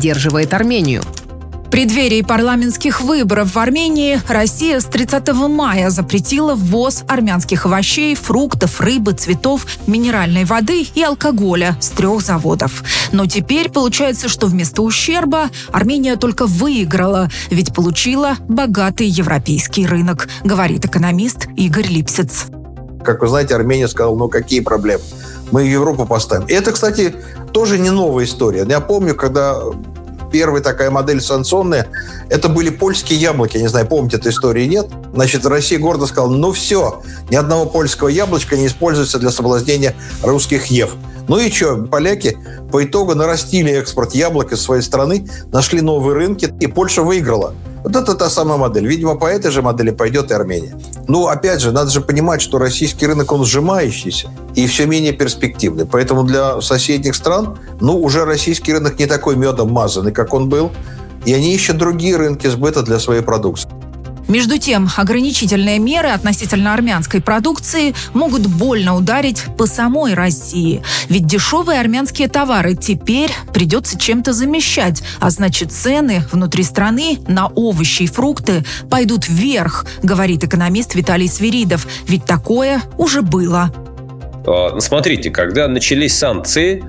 поддерживает Армению. В преддверии парламентских выборов в Армении Россия с 30 мая запретила ввоз армянских овощей, фруктов, рыбы, цветов, минеральной воды и алкоголя с 3 заводов. Но теперь получается, что вместо ущерба Армения только выиграла, ведь получила богатый европейский рынок, говорит экономист Игорь Липсиц. Как вы знаете, Армения сказала, какие проблемы? Мы Европу поставим. И это, кстати, тоже не новая история. Я помню, когда первая такая модель санкционная, это были польские яблоки. Я не знаю, помните эту историю, нет? Значит, Россия гордо сказала, все, ни одного польского яблочка не используется для соблазнения русских ев. И что, поляки по итогу нарастили экспорт яблок из своей страны, нашли новые рынки, и Польша выиграла. Вот это та самая модель. Видимо, по этой же модели пойдет и Армения. Опять же, надо же понимать, что российский рынок, он сжимающийся и все менее перспективный. Поэтому для соседних стран, уже российский рынок не такой медом мазанный, как он был. И они ищут другие рынки сбыта для своей продукции. Между тем, ограничительные меры относительно армянской продукции могут больно ударить по самой России. Ведь дешевые армянские товары теперь придется чем-то замещать, а значит, цены внутри страны на овощи и фрукты пойдут вверх, говорит экономист Виталий Свиридов. Ведь такое уже было. Смотрите, когда начались санкции,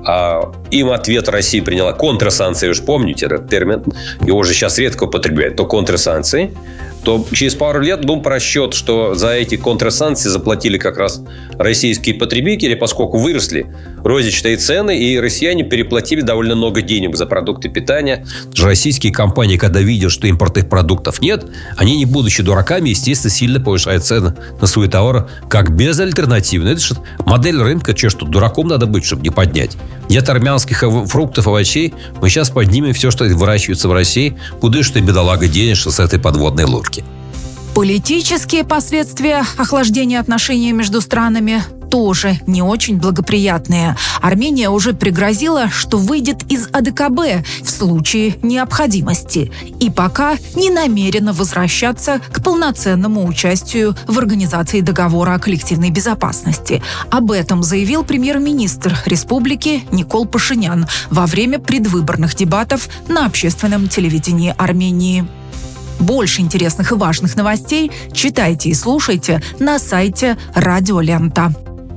им ответ Россия приняла контрсанкции, вы же помните этот термин, его же сейчас редко употребляют, то контрсанкции, то через пару лет был просчет, что за эти контрсанкции заплатили как раз российские потребители, поскольку выросли розничные цены, и россияне переплатили довольно много денег за продукты питания. Российские компании, когда видят, что импортных продуктов нет, они, не будучи дураками, естественно, сильно повышают цены на свои товары, как безальтернативно. Это же модель рынка, что дураком надо быть, чтобы не поднять. Нет армянских фруктов, овощей, мы сейчас поднимем все, что выращивается в России, куда ж ты, бедолага, денешься с этой подводной лодки. Политические последствия охлаждения отношений между странами тоже не очень благоприятные. Армения уже пригрозила, что выйдет из АДКБ в случае необходимости. И пока не намерена возвращаться к полноценному участию в организации договора о коллективной безопасности. Об этом заявил премьер-министр республики Никол Пашинян во время предвыборных дебатов на общественном телевидении Армении. Больше интересных и важных новостей читайте и слушайте на сайте Радио Лента.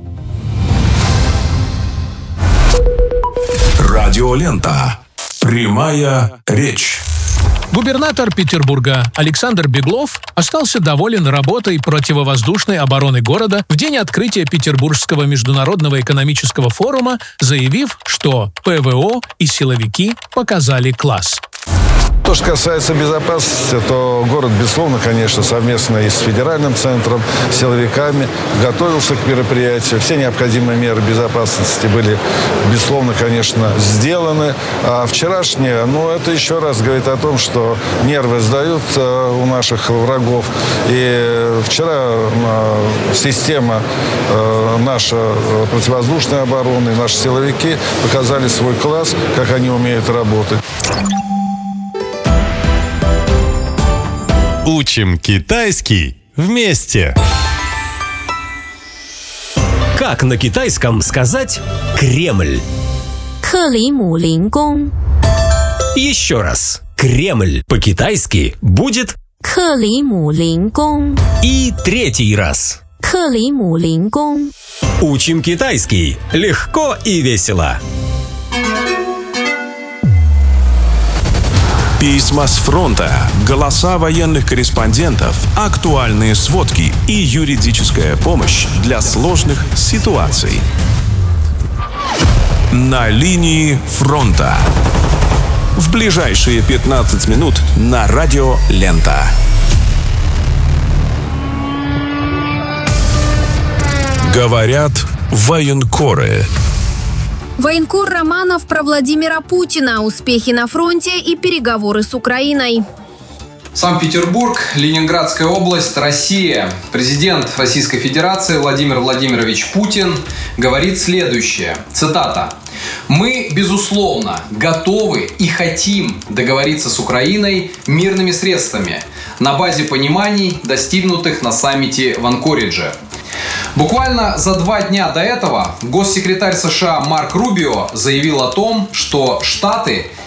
Радио Лента. Прямая речь. Губернатор Петербурга Александр Беглов остался доволен работой противовоздушной обороны города в день открытия Петербургского международного экономического форума, заявив, что ПВО и силовики показали класс. То, что касается безопасности, то город, безусловно, конечно, совместно и с федеральным центром, с силовиками готовился к мероприятию. Все необходимые меры безопасности были, безусловно, конечно, сделаны. А вчерашнее, это еще раз говорит о том, что нервы сдают у наших врагов. И вчера система наша противовоздушной обороны, наши силовики показали свой класс, как они умеют работать. Учим китайский вместе. Как на китайском сказать «Кремль»? Климулингон. Еще раз. Кремль по-китайски будет Климулингон. И третий раз. Климулингон. Учим китайский легко и весело. Письма с фронта, голоса военных корреспондентов, актуальные сводки и юридическая помощь для сложных ситуаций. На линии фронта. В ближайшие 15 минут на Радио Лента. Говорят военкоры. Военкор Романов про Владимира Путина, успехи на фронте и переговоры с Украиной. Санкт-Петербург, Ленинградская область, Россия. Президент Российской Федерации Владимир Владимирович Путин говорит следующее. Цитата. «Мы, безусловно, готовы и хотим договориться с Украиной мирными средствами на базе пониманий, достигнутых на саммите в Анкоридже». Буквально за 2 дня до этого госсекретарь США Марк Рубио заявил о том, что Штаты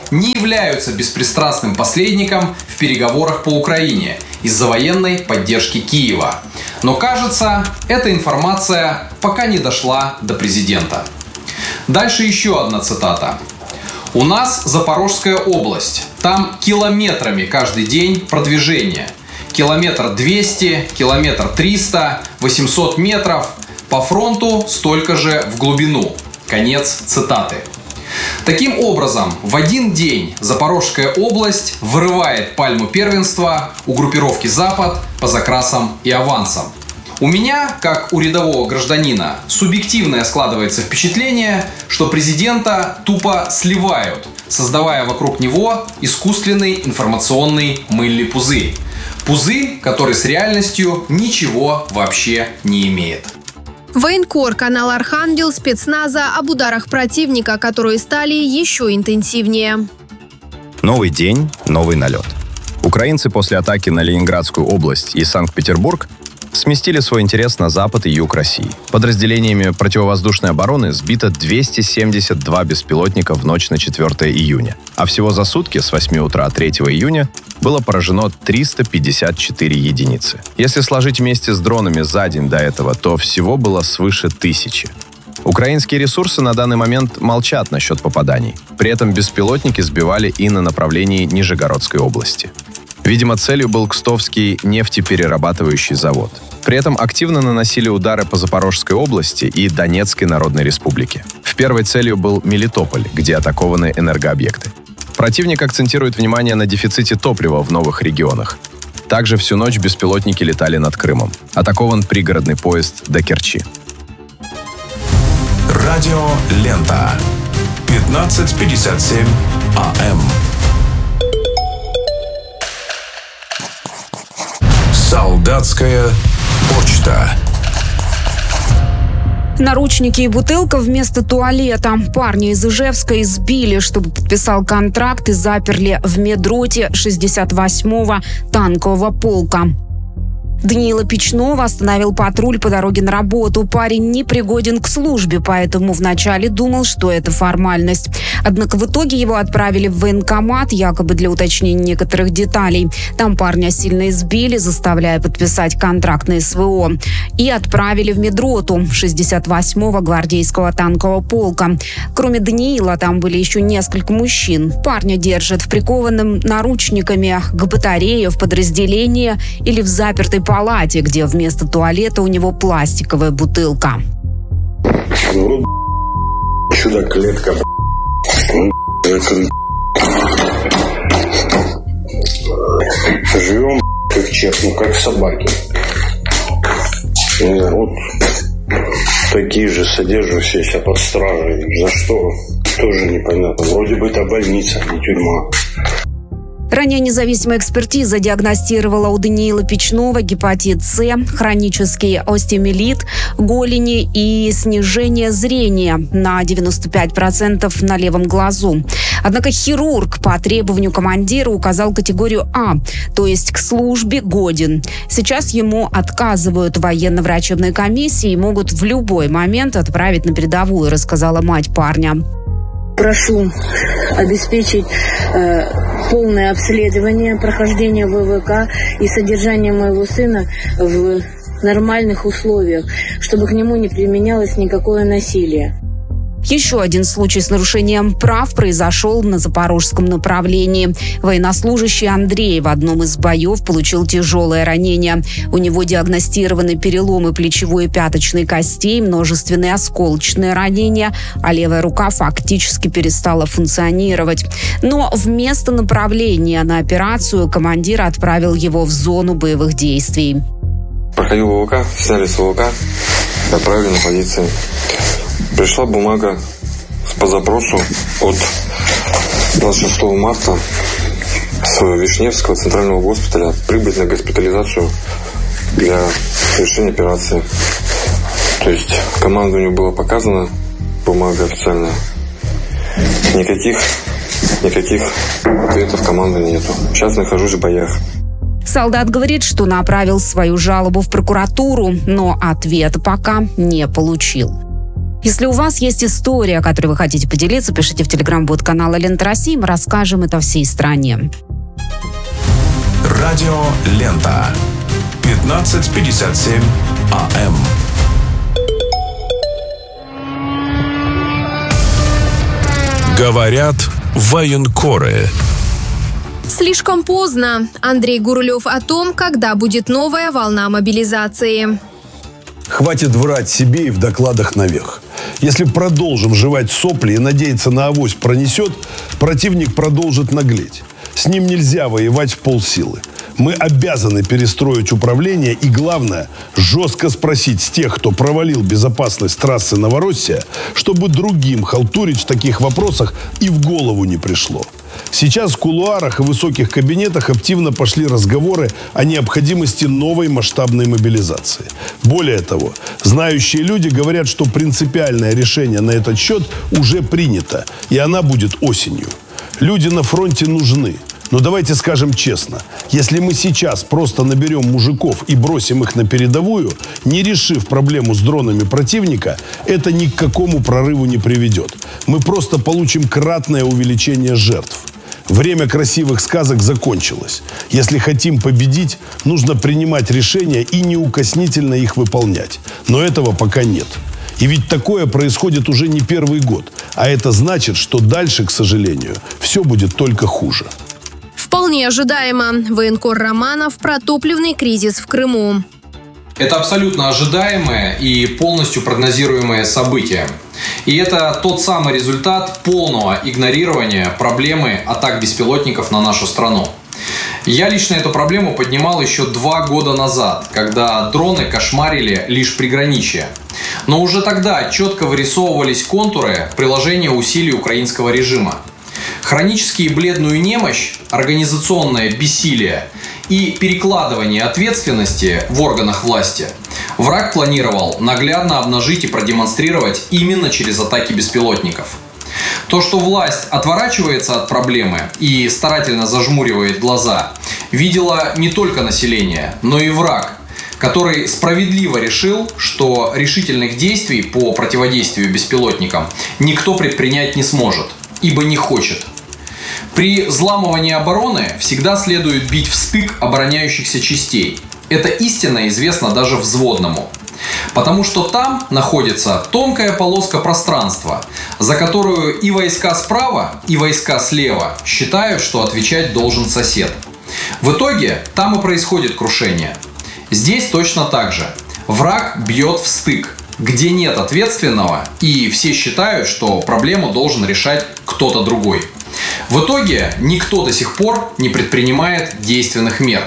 не являются беспристрастным посредником в переговорах по Украине из-за военной поддержки Киева. Но, кажется, эта информация пока не дошла до президента. Дальше еще одна цитата. «У нас Запорожская область. Там километрами каждый день продвижение. Километр 200, километр 300, 800 метров. По фронту столько же в глубину». Конец цитаты. Таким образом, в один день Запорожская область вырывает пальму первенства у группировки «Запад» по закрасам и авансам. У меня, как у рядового гражданина, субъективное складывается впечатление, что президента тупо сливают, создавая вокруг него искусственный информационный мыльный пузырь. Пузырь, который с реальностью ничего вообще не имеет. Военкор, канал «Архангел» спецназа об ударах противника, которые стали еще интенсивнее. Новый день, новый налет. Украинцы после атаки на Ленинградскую область и Санкт-Петербург сместили свой интерес на запад и юг России. Подразделениями противовоздушной обороны сбито 272 беспилотника в ночь на 4 июня. А всего за сутки с 8 утра 3 июня было поражено 354 единицы. Если сложить вместе с дронами за день до этого, то всего было свыше 1000. Украинские ресурсы на данный момент молчат насчет попаданий. При этом беспилотники сбивали и на направлении Нижегородской области. Видимо, целью был Кстовский нефтеперерабатывающий завод. При этом активно наносили удары по Запорожской области и Донецкой Народной Республике. В первой целью был Мелитополь, где атакованы энергообъекты. Противник акцентирует внимание на дефиците топлива в новых регионах. Также всю ночь беспилотники летали над Крымом. Атакован пригородный поезд до Керчи. Радио «Лента». 15:57 АМ. Солдатская почта. Наручники и бутылка вместо туалета. Парня из Ижевска избили, чтобы подписал контракт, и заперли в медроте 68-го танкового полка. Даниила Печнова остановил патруль по дороге на работу. Парень непригоден к службе, поэтому вначале думал, что это формальность. Однако в итоге его отправили в военкомат, якобы для уточнения некоторых деталей. Там парня сильно избили, заставляя подписать контракт на СВО. И отправили в медроту 68-го гвардейского танкового полка. Кроме Даниила, там были еще несколько мужчин. Парня держат в прикованном наручниками к батарее в подразделении или в запертой палате, где вместо туалета у него пластиковая бутылка. Сюда клетка, закрыт. Живем как черт, как собаки. Вот такие же содержащиеся под стражей. За что? Тоже непонятно. Вроде бы это больница, не тюрьма. Ранее независимая экспертиза диагностировала у Даниила Печнова гепатит С, хронический остеомиелит голени и снижение зрения на 95% на левом глазу. Однако хирург по требованию командира указал категорию А, то есть к службе годен. Сейчас ему отказывают в военно-врачебной комиссии и могут в любой момент отправить на передовую, рассказала мать парня. Прошу обеспечить полное обследование, прохождение ВВК и содержание моего сына в нормальных условиях, чтобы к нему не применялось никакое насилие. Еще один случай с нарушением прав произошел на запорожском направлении. Военнослужащий Андрей в одном из боев получил тяжелое ранение. У него диагностированы переломы плечевой и пяточной костей, множественные осколочные ранения, а левая рука фактически перестала функционировать. Но вместо направления на операцию командир отправил его в зону боевых действий. Проходил ВВК, сняли с ВВК, отправили на позиции. Пришла бумага по запросу от 26 марта с Вишневского центрального госпиталя прибыть на госпитализацию для совершения операции. То есть командованию было показано, бумага официальная. Никаких ответов команды нету. Сейчас нахожусь в боях. Солдат говорит, что направил свою жалобу в прокуратуру, но ответа пока не получил. Если у вас есть история, которой вы хотите поделиться, пишите в телеграм-бот канала «Лента России». Мы расскажем это всей стране. Радио «Лента». 15:57 АМ. Говорят военкоры. Слишком поздно. Андрей Гурулев о том, когда будет новая волна мобилизации. Хватит врать себе и в докладах наверх. Если продолжим жевать сопли и надеяться на авось пронесет, противник продолжит наглеть. С ним нельзя воевать в полсилы. Мы обязаны перестроить управление и, главное, жестко спросить с тех, кто провалил безопасность трассы Новороссия, чтобы другим халтурить в таких вопросах и в голову не пришло. Сейчас в кулуарах и высоких кабинетах активно пошли разговоры о необходимости новой масштабной мобилизации. Более того, знающие люди говорят, что принципиальное решение на этот счет уже принято, и она будет осенью. Люди на фронте нужны. Но давайте скажем честно, если мы сейчас просто наберем мужиков и бросим их на передовую, не решив проблему с дронами противника, это ни к какому прорыву не приведет. Мы просто получим кратное увеличение жертв. Время красивых сказок закончилось. Если хотим победить, нужно принимать решения и неукоснительно их выполнять. Но этого пока нет. И ведь такое происходит уже не первый год. А это значит, что дальше, к сожалению, все будет только хуже. Вполне ожидаемо. Военкор Романов про топливный кризис в Крыму. Это абсолютно ожидаемое и полностью прогнозируемое событие. И это тот самый результат полного игнорирования проблемы атак беспилотников на нашу страну. Я лично эту проблему поднимал еще 2 года назад, когда дроны кошмарили лишь приграничье. Но уже тогда четко вырисовывались контуры приложения усилий украинского режима. Хронические бледную немощь, организационное бессилие и перекладывание ответственности в органах власти враг планировал наглядно обнажить и продемонстрировать именно через атаки беспилотников. То, что власть отворачивается от проблемы и старательно зажмуривает глаза, видело не только население, но и враг, который справедливо решил, что решительных действий по противодействию беспилотникам никто предпринять не сможет, ибо не хочет. При взламывании обороны всегда следует бить в стык обороняющихся частей. Это истинно известно даже взводному. Потому что там находится тонкая полоска пространства, за которую и войска справа, и войска слева считают, что отвечать должен сосед. В итоге там и происходит крушение. Здесь точно так же. Враг бьет в стык, где нет ответственного, и все считают, что проблему должен решать кто-то другой. В итоге никто до сих пор не предпринимает действенных мер.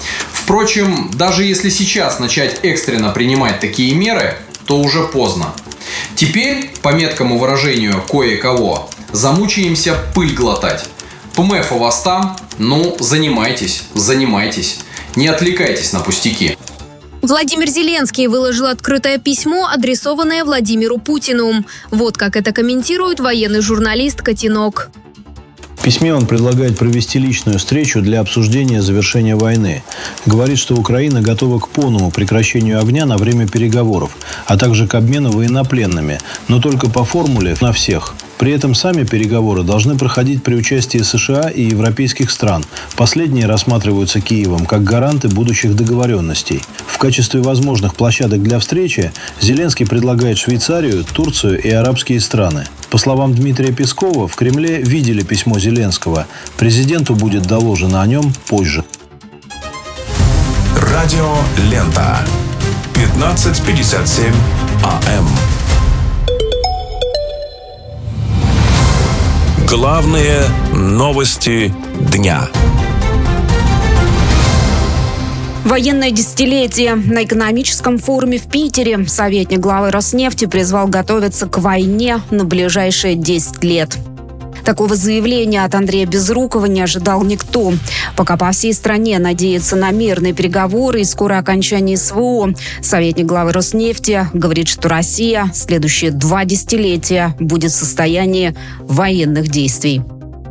Впрочем, даже если сейчас начать экстренно принимать такие меры, то уже поздно. Теперь, по меткому выражению кое-кого, замучаемся пыль глотать. ПМФ у вас там? Ну, занимайтесь. Не отвлекайтесь на пустяки. Владимир Зеленский выложил открытое письмо, адресованное Владимиру Путину. Вот как это комментирует военный журналист Котенок. В письме он предлагает провести личную встречу для обсуждения завершения войны. Говорит, что Украина готова к полному прекращению огня на время переговоров, а также к обмену военнопленными, но только по формуле на всех. При этом сами переговоры должны проходить при участии США и европейских стран. Последние рассматриваются Киевом как гаранты будущих договоренностей. В качестве возможных площадок для встречи Зеленский предлагает Швейцарию, Турцию и арабские страны. По словам Дмитрия Пескова, в Кремле видели письмо Зеленского. Президенту будет доложено о нем позже. Радио «Лента». 15:57 АМ. Главные новости дня. Военное десятилетие. На экономическом форуме в Питере советник главы Роснефти призвал готовиться к войне на ближайшие 10 лет. Такого заявления от Андрея Безрукова не ожидал никто. Пока по всей стране надеются на мирные переговоры и скорое окончание СВО, советник главы Роснефти говорит, что Россия следующие 2 десятилетия будет в состоянии военных действий.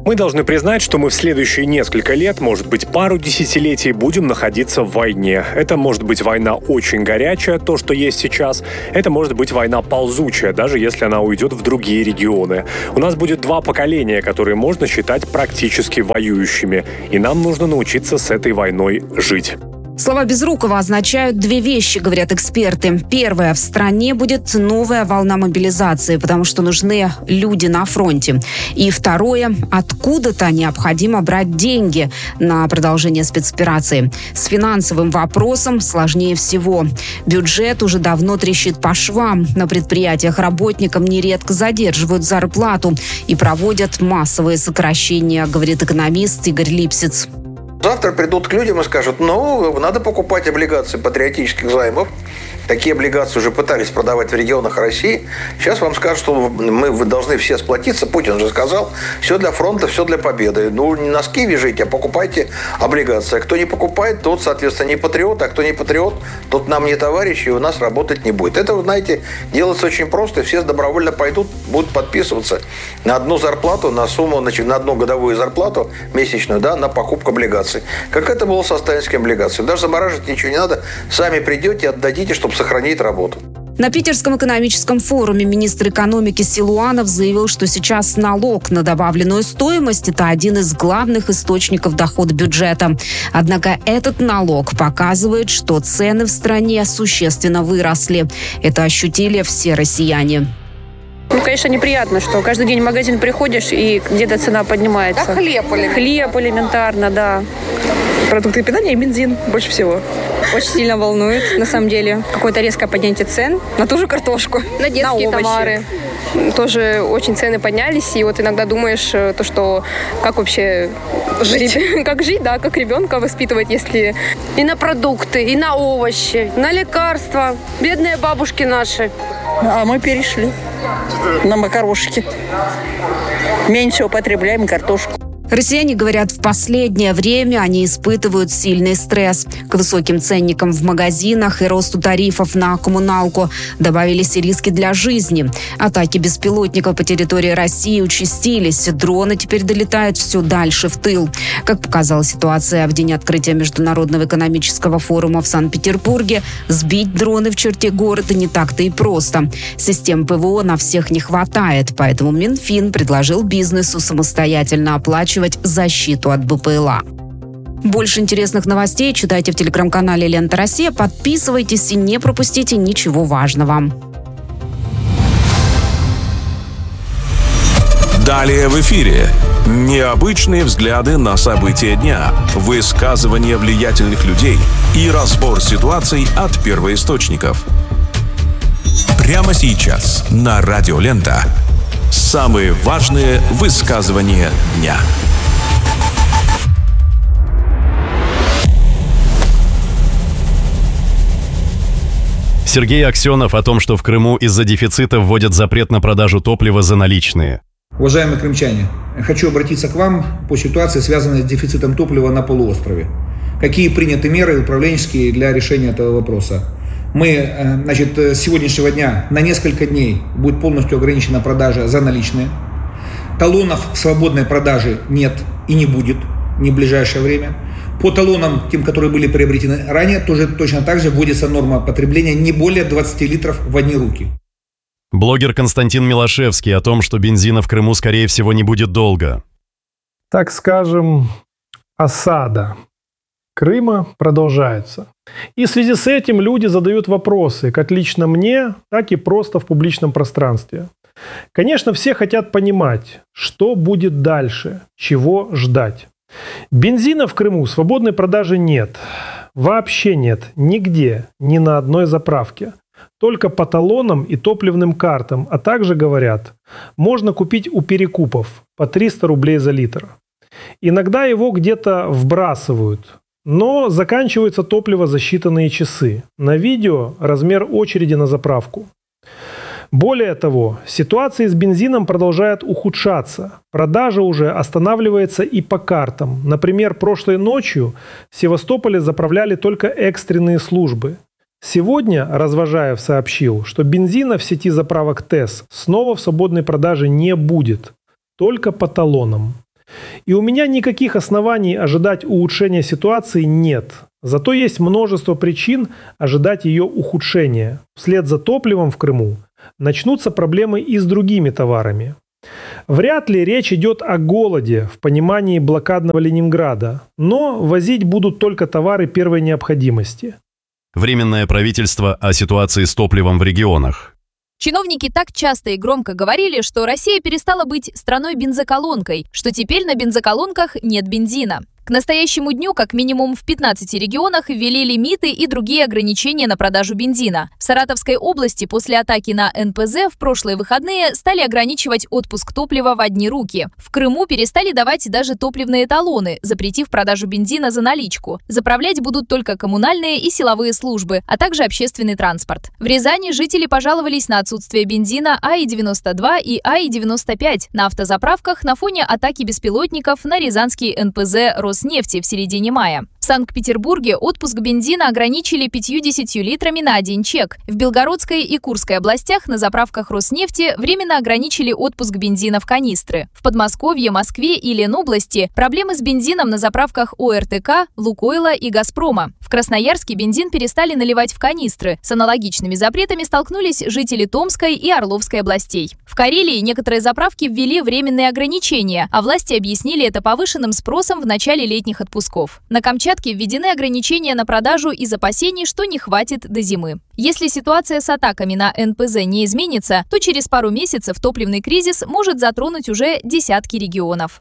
Мы должны признать, что мы в следующие несколько лет, может быть, пару десятилетий будем находиться в войне. Это может быть война очень горячая, то, что есть сейчас. Это может быть война ползучая, даже если она уйдет в другие регионы. У нас будет 2 поколения, которые можно считать практически воюющими. И нам нужно научиться с этой войной жить. Слова Безрукова означают 2 вещи, говорят эксперты. Первое. В стране будет новая волна мобилизации, потому что нужны люди на фронте. И второе. Откуда-то необходимо брать деньги на продолжение спецоперации. С финансовым вопросом сложнее всего. Бюджет уже давно трещит по швам. На предприятиях работникам нередко задерживают зарплату и проводят массовые сокращения, говорит экономист Игорь Липсиц. Завтра придут к людям и скажут, надо покупать облигации патриотических займов. Такие облигации уже пытались продавать в регионах России. Сейчас вам скажут, что вы должны все сплотиться. Путин же сказал, все для фронта, все для победы. Не носки вяжите, а покупайте облигации. А кто не покупает, тот, соответственно, не патриот. А кто не патриот, тот нам не товарищ, и у нас работать не будет. Это, вы знаете, делается очень просто. Все добровольно пойдут, будут подписываться на одну зарплату, на сумму, на одну годовую зарплату месячную, на покупку облигаций. Как это было со сталинскими облигациями. Даже замораживать ничего не надо. Сами придете, отдадите, чтобы сохранить работу. На Питерском экономическом форуме министр экономики Силуанов заявил, что сейчас налог на добавленную стоимость – это один из главных источников дохода бюджета. Однако этот налог показывает, что цены в стране существенно выросли. Это ощутили все россияне. Конечно, неприятно, что каждый день в магазин приходишь, и где-то цена поднимается. Да, хлеб элементарно, да. Продукты питания и бензин больше всего. Очень сильно волнует, на самом деле. Какое-то резкое поднятие цен на ту же картошку, на детские товары. Тоже очень цены поднялись, и вот иногда думаешь, что как вообще жить, как жить, как ребенка воспитывать, если и на продукты, и на овощи, на лекарства, бедные бабушки наши. А мы перешли на макарошки. Меньше употребляем картошку. Россияне говорят, в последнее время они испытывают сильный стресс. К высоким ценникам в магазинах и росту тарифов на коммуналку добавились и риски для жизни. Атаки беспилотников по территории России участились. Дроны теперь долетают все дальше в тыл. Как показала ситуация в день открытия Международного экономического форума в Санкт-Петербурге, сбить дроны в черте города не так-то и просто. Систем ПВО на всех не хватает, поэтому Минфин предложил бизнесу самостоятельно оплачивать защиту от БПЛА. Больше интересных новостей читайте в телеграм-канале «Лента Россия». Подписывайтесь и не пропустите ничего важного. Далее в эфире. Необычные взгляды на события дня, высказывания влиятельных людей и разбор ситуаций от первоисточников. Прямо сейчас на Радио Лента. Самые важные высказывания дня. Сергей Аксенов о том, что в Крыму из-за дефицита вводят запрет на продажу топлива за наличные. Уважаемые крымчане, хочу обратиться к вам по ситуации, связанной с дефицитом топлива на полуострове. Какие приняты меры управленческие для решения этого вопроса? Мы, с сегодняшнего дня на несколько дней будет полностью ограничена продажа за наличные. Талонов свободной продажи нет и не будет ни в ближайшее время. По талонам, тем, которые были приобретены ранее, тоже точно так же вводится норма потребления не более 20 литров в одни руки. Блогер Константин Милошевский о том, что бензина в Крыму, скорее всего, не будет долго. Так скажем, осада Крыма продолжается. И в связи с этим люди задают вопросы, как лично мне, так и просто в публичном пространстве. Конечно, все хотят понимать, что будет дальше, чего ждать. Бензина в Крыму свободной продажи нет. Вообще нет. Нигде. Ни на одной заправке. Только по талонам и топливным картам. А также, говорят, можно купить у перекупов по 300 рублей за литр. Иногда его где-то вбрасывают. Но заканчивается топливо за считанные часы. На видео размер очереди на заправку. Более того, ситуация с бензином продолжает ухудшаться. Продажа уже останавливается и по картам. Например, прошлой ночью в Севастополе заправляли только экстренные службы. Сегодня Развожаев сообщил, что бензина в сети заправок ТЭС снова в свободной продаже не будет. Только по талонам. И у меня никаких оснований ожидать улучшения ситуации нет. Зато есть множество причин ожидать ее ухудшения. Вслед за топливом в Крыму начнутся проблемы и с другими товарами. Вряд ли речь идет о голоде в понимании блокадного Ленинграда, но возить будут только товары первой необходимости. Временное правительство о ситуации с топливом в регионах. Чиновники так часто и громко говорили, что Россия перестала быть страной-бензоколонкой, что теперь на бензоколонках нет бензина. К настоящему дню как минимум в 15 регионах ввели лимиты и другие ограничения на продажу бензина. В Саратовской области после атаки на НПЗ в прошлые выходные стали ограничивать отпуск топлива в одни руки. В Крыму перестали давать даже топливные талоны, запретив продажу бензина за наличку. Заправлять будут только коммунальные и силовые службы, а также общественный транспорт. В Рязани жители пожаловались на отсутствие бензина АИ-92 и АИ-95 на автозаправках на фоне атаки беспилотников на рязанский НПЗ «Роснефти» в середине мая. В Санкт-Петербурге отпуск бензина ограничили 50 литрами на один чек. В Белгородской и Курской областях на заправках Роснефти временно ограничили отпуск бензина в канистры. В Подмосковье, Москве и Ленобласти проблемы с бензином на заправках ОРТК, Лукойла и Газпрома. В Красноярске бензин перестали наливать в канистры. С аналогичными запретами столкнулись жители Томской и Орловской областей. В Карелии некоторые заправки ввели временные ограничения, а власти объяснили это повышенным спросом в начале летних отпусков. На Камчатке введены ограничения на продажу из опасений, что не хватит до зимы. Если ситуация с атаками на НПЗ не изменится, то через пару месяцев топливный кризис может затронуть уже десятки регионов.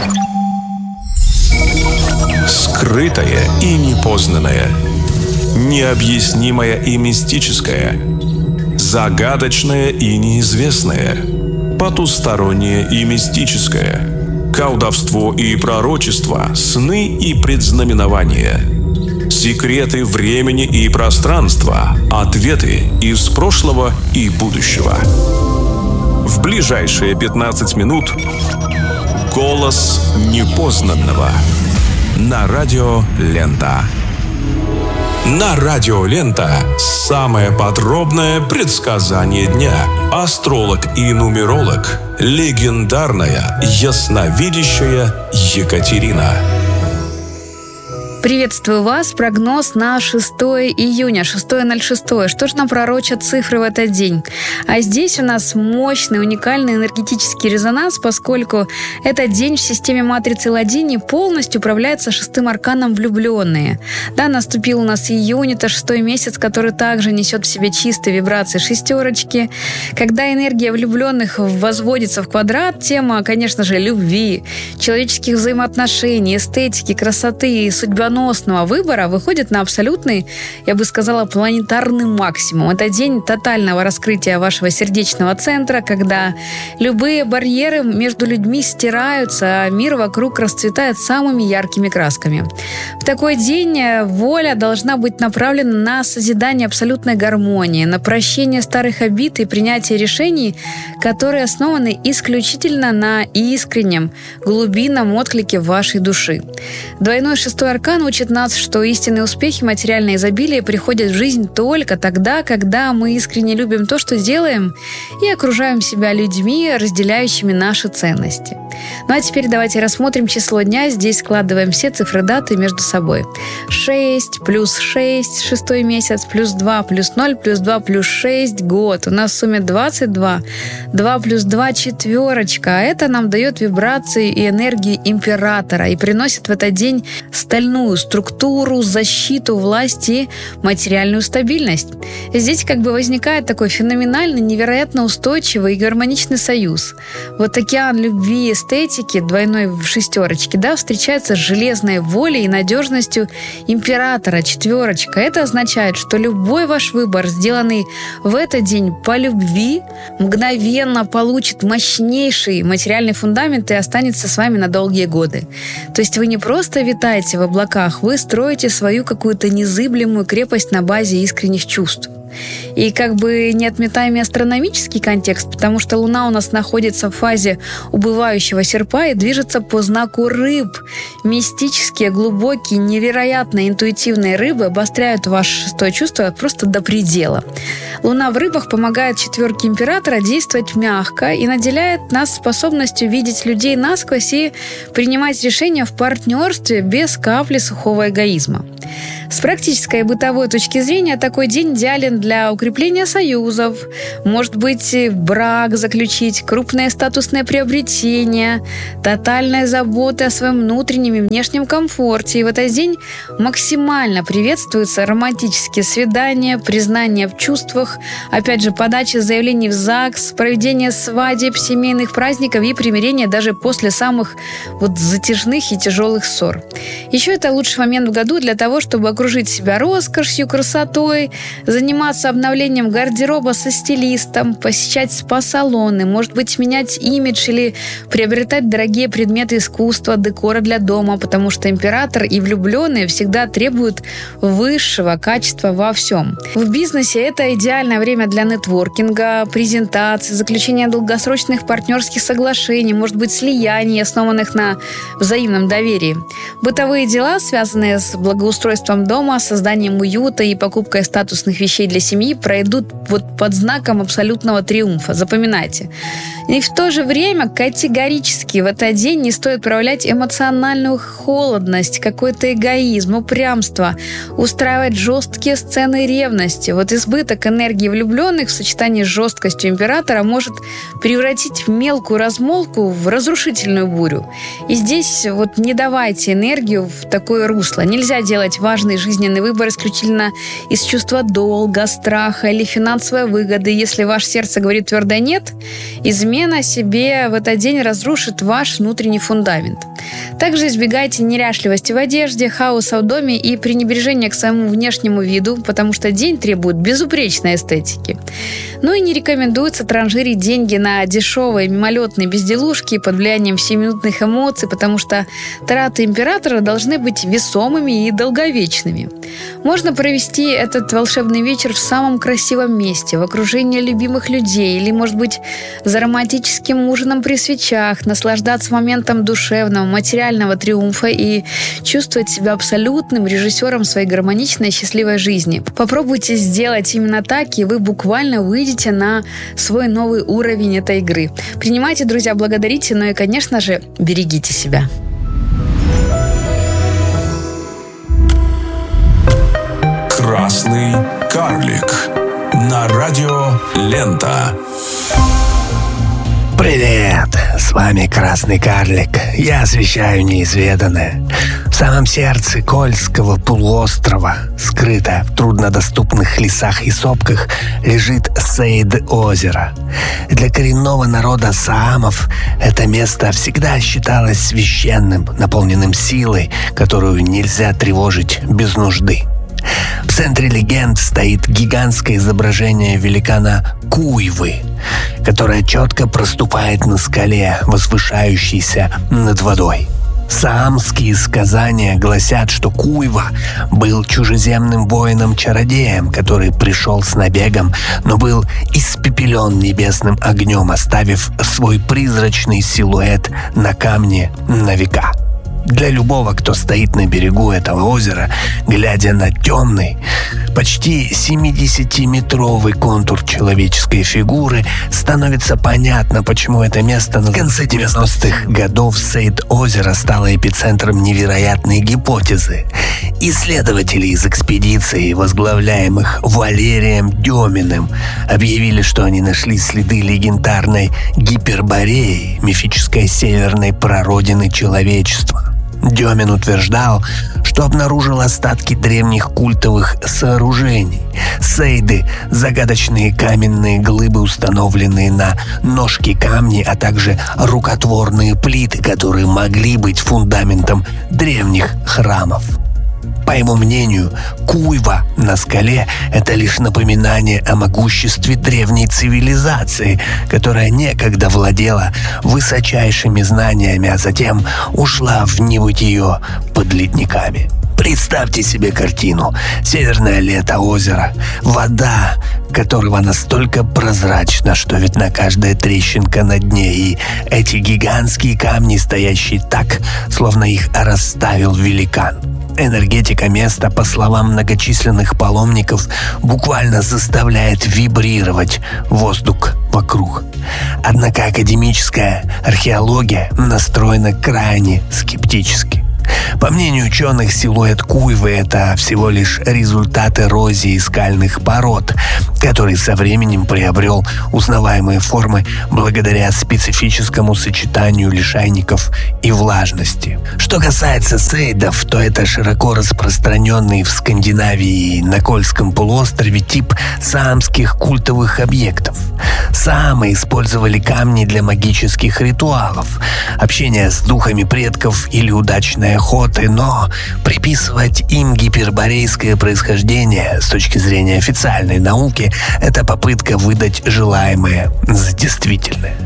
Скрытое и непознанное, необъяснимое и мистическое, загадочное и неизвестное, потустороннее и мистическое, колдовство и пророчество, сны и предзнаменования, секреты времени и пространства, ответы из прошлого и будущего. В ближайшие 15 минут голос непознанного на радио Лента. На радио Лента самое подробное предсказание дня. Астролог и нумеролог, легендарная ясновидящая Екатерина. Приветствую вас. Прогноз на 6 июня, 6.06. Что же нам пророчат цифры в этот день? А здесь у нас мощный, уникальный энергетический резонанс, поскольку этот день в системе матрицы Ладини полностью управляется шестым арканом влюбленные. Да, наступил у нас июнь, это 6-й месяц, который также несет в себе чистые вибрации шестерочки. Когда энергия влюбленных возводится в квадрат, тема, конечно же, любви, человеческих взаимоотношений, эстетики, красоты и судьбоносного выбора выходит на абсолютный, я бы сказала, планетарный максимум. Это день тотального раскрытия вашего сердечного центра, когда любые барьеры между людьми стираются, а мир вокруг расцветает самыми яркими красками. В такой день воля должна быть направлена на созидание абсолютной гармонии, на прощение старых обид и принятие решений, которые основаны исключительно на искреннем, глубинном отклике вашей души. Двойной шестой аркан учит нас, что истинные успехи, материальное изобилие приходят в жизнь только тогда, когда мы искренне любим то, что делаем, и окружаем себя людьми, разделяющими наши ценности. Ну а теперь давайте рассмотрим число дня. Здесь складываем все цифры даты между собой. 6 плюс 6, 6-й месяц, плюс 2 плюс 0, плюс 2 плюс 6, год. У нас в сумме 22. 2 плюс 2 – четверочка. А это нам дает вибрации и энергии императора и приносит в этот день стальную структуру, защиту, власть и материальную стабильность. Здесь как бы возникает такой феноменальный, невероятно устойчивый и гармоничный союз. Вот океан любви и эстетики, двойной в шестерочке, да, встречается с железной волей и надежностью императора, четверочка. Это означает, что любой ваш выбор, сделанный в этот день по любви, мгновенно получит мощнейший материальный фундамент и останется с вами на долгие годы. То есть вы не просто витаете в облаках, вы строите свою какую-то незыблемую крепость на базе искренних чувств. И как бы не отметаем и астрономический контекст, потому что Луна у нас находится в фазе убывающего серпа и движется по знаку рыб. Мистические, глубокие, невероятно интуитивные рыбы обостряют ваше шестое чувство просто до предела. Луна в рыбах помогает четверке императора действовать мягко и наделяет нас способностью видеть людей насквозь и принимать решения в партнерстве без капли сухого эгоизма. С практической и бытовой точки зрения такой день идеален для укрепления союзов, может быть, брак заключить, крупное статусное приобретение, тотальная забота о своем внутреннем и внешнем комфорте. И в этот день максимально приветствуются романтические свидания, признания в чувствах, опять же, подача заявлений в ЗАГС, проведение свадеб, семейных праздников и примирение даже после самых затяжных и тяжелых ссор. Еще это лучший момент в году для того, чтобы окружить себя роскошью, красотой, заниматься обновлением гардероба со стилистом, посещать спа-салоны, может быть, менять имидж или приобретать дорогие предметы искусства, декора для дома, потому что император и влюбленные всегда требуют высшего качества во всем. В бизнесе это идеальное время для нетворкинга, презентаций, заключения долгосрочных партнерских соглашений, может быть, слияний, основанных на взаимном доверии. Бытовые дела, связанные с благоустройством дома, созданием уюта и покупкой статусных вещей для семьи, пройдут под знаком абсолютного триумфа. Запоминайте. И в то же время категорически в этот день не стоит проявлять эмоциональную холодность, какой-то эгоизм, упрямство, устраивать жесткие сцены ревности. Избыток энергии влюбленных в сочетании с жесткостью императора может превратить мелкую размолвку в разрушительную бурю. И здесь не давайте энергию в такое русло. Нельзя делать важный жизненный выбор исключительно из чувства долга, страха или финансовой выгоды. Если ваше сердце говорит твердо «нет», измена себе в этот день разрушит ваш внутренний фундамент. Также избегайте неряшливости в одежде, хаоса в доме и пренебрежения к своему внешнему виду, потому что день требует безупречной эстетики. И не рекомендуется транжирить деньги на дешевые мимолетные безделушки под влиянием всеминутных эмоций, потому что траты императора должны быть весомыми и долговечными. Можно провести этот волшебный вечер в самом красивом месте, в окружении любимых людей, или, может быть, за романтическим ужином при свечах, наслаждаться моментом душевного, материального триумфа и чувствовать себя абсолютным режиссером своей гармоничной и счастливой жизни. Попробуйте сделать именно так, и вы буквально выйдете на свой новый уровень этой игры. Принимайте, друзья, благодарите, и, конечно же, берегите себя. Красный карлик на радио Лента. Привет! С вами Красный Карлик. Я освещаю неизведанное. В самом сердце Кольского полуострова, скрыто в труднодоступных лесах и сопках, лежит Сейд-озеро. Для коренного народа саамов это место всегда считалось священным, наполненным силой, которую нельзя тревожить без нужды. В центре легенд стоит гигантское изображение великана Куйвы, которое четко проступает на скале, возвышающейся над водой. Саамские сказания гласят, что Куйва был чужеземным воином-чародеем, который пришел с набегом, но был испепелен небесным огнем, оставив свой призрачный силуэт на камне на века. Для любого, кто стоит на берегу этого озера, глядя на темный, почти 70-метровый контур человеческой фигуры, становится понятно, почему это место в конце 90-х годов Сейд-озеро стало эпицентром невероятной гипотезы. Исследователи из экспедиции, возглавляемых Валерием Деминым, объявили, что они нашли следы легендарной Гипербореи, мифической северной прародины человечества. Демин утверждал, что обнаружил остатки древних культовых сооружений. Сейды – загадочные каменные глыбы, установленные на ножки камней, а также рукотворные плиты, которые могли быть фундаментом древних храмов. По его мнению, Куйва на скале – это лишь напоминание о могуществе древней цивилизации, которая некогда владела высочайшими знаниями, а затем ушла в небытие под ледниками. Представьте себе картину. Северное лето озера. Вода, которого настолько прозрачна, что видна каждая трещинка на дне. И эти гигантские камни, стоящие так, словно их расставил великан. Энергетика места, по словам многочисленных паломников, буквально заставляет вибрировать воздух вокруг. Однако академическая археология настроена крайне скептически. По мнению ученых, силуэт Куйвы – это всего лишь результат эрозии скальных пород, который со временем приобрел узнаваемые формы благодаря специфическому сочетанию лишайников и влажности. Что касается сейдов, то это широко распространенный в Скандинавии и на Кольском полуострове тип саамских культовых объектов. Саамы использовали камни для магических ритуалов, общения с духами предков или удачной охоты, но приписывать им гиперборейское происхождение с точки зрения официальной науки – это попытка выдать желаемое за действительное.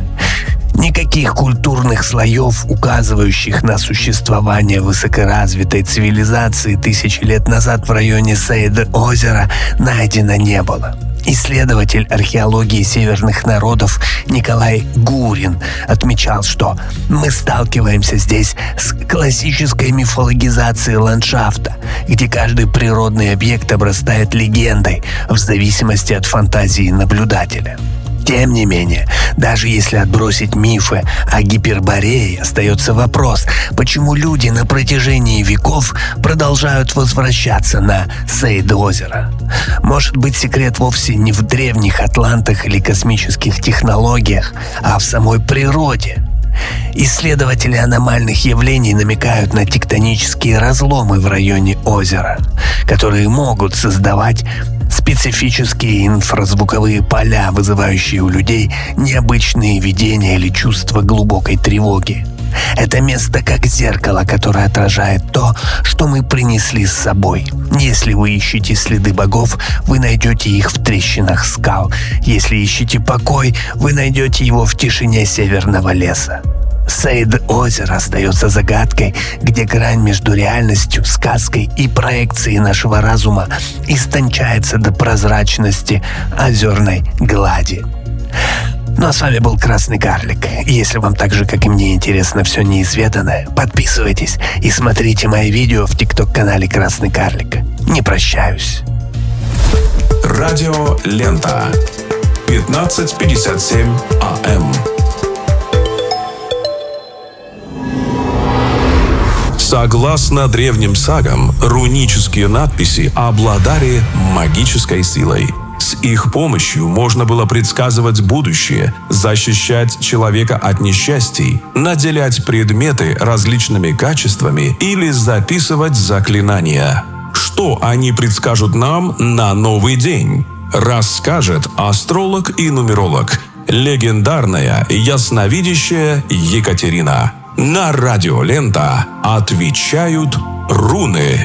Никаких культурных слоев, указывающих на существование высокоразвитой цивилизации тысячи лет назад в районе Сейд-озера, найдено не было. Исследователь археологии северных народов Николай Гурин отмечал, что мы сталкиваемся здесь с классической мифологизацией ландшафта, где каждый природный объект обрастает легендой в зависимости от фантазии наблюдателя. Тем не менее, даже если отбросить мифы о Гиперборее, остается вопрос, почему люди на протяжении веков продолжают возвращаться на Сейд-озеро. Может быть, секрет вовсе не в древних атлантах или космических технологиях, а в самой природе. Исследователи аномальных явлений намекают на тектонические разломы в районе озера, которые могут создавать специфические инфразвуковые поля, вызывающие у людей необычные видения или чувство глубокой тревоги. Это место как зеркало, которое отражает то, что мы принесли с собой. Если вы ищете следы богов, вы найдете их в трещинах скал. Если ищете покой, вы найдете его в тишине северного леса. Сейд-озеро остается загадкой, где грань между реальностью, сказкой и проекцией нашего разума истончается до прозрачности озерной глади. Ну а с вами был Красный Карлик. Если вам так же, как и мне, интересно все неизведанное, подписывайтесь и смотрите мои видео в ТикТок-канале Красный Карлик. Не прощаюсь. Радио Лента. 15:57 АМ. Согласно древним сагам, рунические надписи обладали магической силой. С их помощью можно было предсказывать будущее, защищать человека от несчастий, наделять предметы различными качествами или записывать заклинания. Что они предскажут нам на новый день? Расскажет астролог и нумеролог, легендарная ясновидящая Екатерина. На радио Лента отвечают руны.